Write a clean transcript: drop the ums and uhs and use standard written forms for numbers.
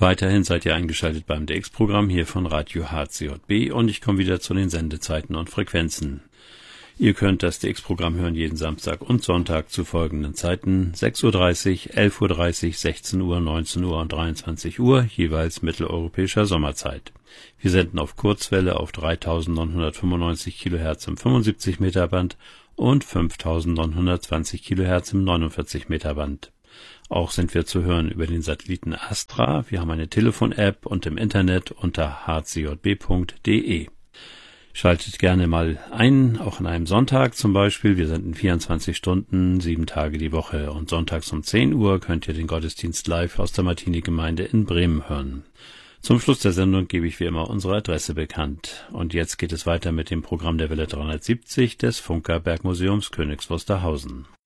Weiterhin seid ihr eingeschaltet beim DX-Programm hier von Radio HCJB und ich komme wieder zu den Sendezeiten und Frequenzen. Ihr könnt das DX-Programm hören jeden Samstag und Sonntag zu folgenden Zeiten: 6:30 Uhr, 11:30 Uhr, 16 Uhr, 19 Uhr und 23 Uhr, jeweils mitteleuropäischer Sommerzeit. Wir senden auf Kurzwelle auf 3995 kHz im 75 Meter Band und 5920 kHz im 49 Meter Band. Auch sind wir zu hören über den Satelliten Astra. Wir haben eine Telefon-App und im Internet unter hcjb.de. Schaltet gerne mal ein, auch an einem Sonntag zum Beispiel. Wir senden 24 Stunden, 7 Tage die Woche. Und sonntags um 10 Uhr könnt ihr den Gottesdienst live aus der Martini-Gemeinde in Bremen hören. Zum Schluss der Sendung gebe ich wie immer unsere Adresse bekannt. Und jetzt geht es weiter mit dem Programm der Welle 370 des Funker Bergmuseums Königs Wusterhausen.